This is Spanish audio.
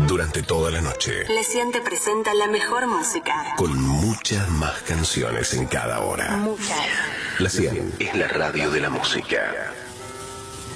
Durante toda la noche. Le Cien te presenta la mejor música. Con muchas más canciones en cada hora. Muchas. La 100 es la radio de la música.